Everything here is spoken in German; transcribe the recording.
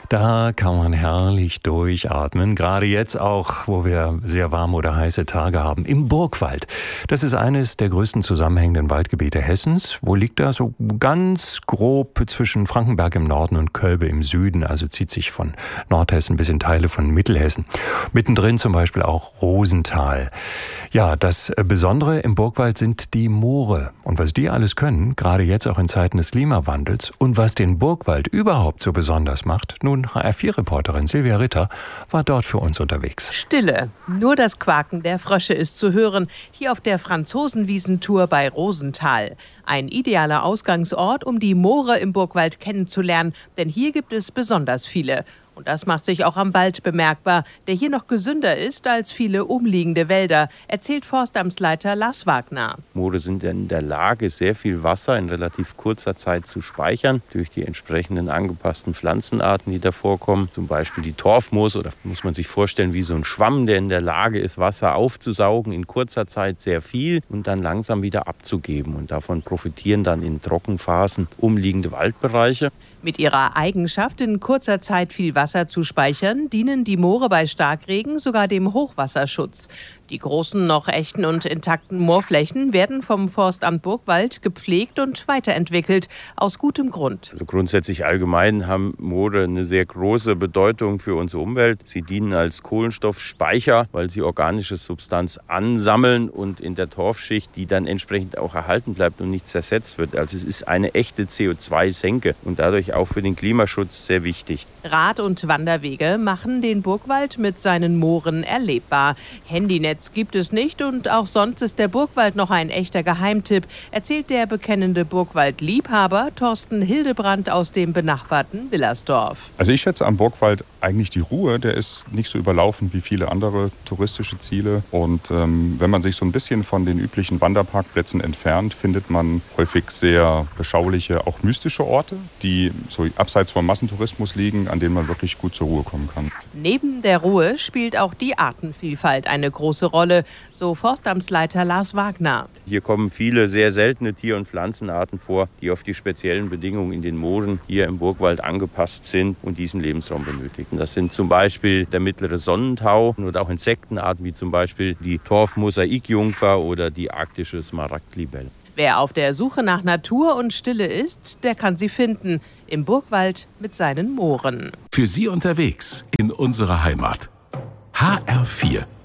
Da kann man herrlich durchatmen, gerade jetzt auch, wo wir sehr warme oder heiße Tage haben, im Burgwald. Das ist eines der größten zusammenhängenden Waldgebiete Hessens. Wo liegt das? So ganz grob zwischen Frankenberg im Norden und Kölbe im Süden, also zieht sich von Nordhessen bis in Teile von Mittelhessen. Mittendrin zum Beispiel auch Rosenthal. Ja, das Besondere im Burgwald sind die Moore. Und was die alles können, gerade jetzt auch in Zeiten des Klimawandels, und was den Burgwald überhaupt so besonders macht, nun, HR4-Reporterin Silvia Ritter war dort für uns unterwegs. Stille. Nur das Quaken der Frösche ist zu hören, hier auf der Franzosenwiesentour bei Rosenthal. Ein idealer Ausgangsort, um die Moore im Burgwald kennenzulernen, denn hier gibt es besonders viele. Und das macht sich auch am Wald bemerkbar, der hier noch gesünder ist als viele umliegende Wälder, erzählt Forstamtsleiter Lars Wagner. Moore sind in der Lage, sehr viel Wasser in relativ kurzer Zeit zu speichern, durch die entsprechenden angepassten Pflanzenarten, die da vorkommen. Zum Beispiel die Torfmoos, oder muss man sich vorstellen wie so ein Schwamm, der in der Lage ist, Wasser aufzusaugen, in kurzer Zeit sehr viel und dann langsam wieder abzugeben. Und davon profitieren dann in Trockenphasen umliegende Waldbereiche. Mit ihrer Eigenschaft, in kurzer Zeit viel Wasser zu speichern, dienen die Moore bei Starkregen sogar dem Hochwasserschutz. Die großen, noch echten und intakten Moorflächen werden vom Forstamt Burgwald gepflegt und weiterentwickelt, aus gutem Grund. Also grundsätzlich allgemein haben Moore eine sehr große Bedeutung für unsere Umwelt. Sie dienen als Kohlenstoffspeicher, weil sie organische Substanz ansammeln und in der Torfschicht, die dann entsprechend auch erhalten bleibt und nicht zersetzt wird. Also es ist eine echte CO2-Senke und dadurch auch für den Klimaschutz sehr wichtig. Rad- und Wanderwege machen den Burgwald mit seinen Mooren erlebbar. Handynetz gibt es nicht und auch sonst ist der Burgwald noch ein echter Geheimtipp, erzählt der bekennende Burgwald-Liebhaber Thorsten Hildebrand aus dem benachbarten Willersdorf. Also ich schätze am Burgwald eigentlich die Ruhe. Der ist nicht so überlaufen wie viele andere touristische Ziele. Und wenn man sich so ein bisschen von den üblichen Wanderparkplätzen entfernt, findet man häufig sehr beschauliche, auch mystische Orte, die so abseits vom Massentourismus liegen, an denen man wirklich gut zur Ruhe kommen kann. Neben der Ruhe spielt auch die Artenvielfalt eine große Rolle, so Forstamtsleiter Lars Wagner. Hier kommen viele sehr seltene Tier- und Pflanzenarten vor, die auf die speziellen Bedingungen in den Mooren hier im Burgwald angepasst sind und diesen Lebensraum benötigen. Das sind zum Beispiel der mittlere Sonnentau oder auch Insektenarten wie zum Beispiel die Torfmosaikjungfer oder die arktische Smaragdlibelle. Wer auf der Suche nach Natur und Stille ist, der kann sie finden. Im Burgwald mit seinen Mooren. Für Sie unterwegs in unserer Heimat. HR4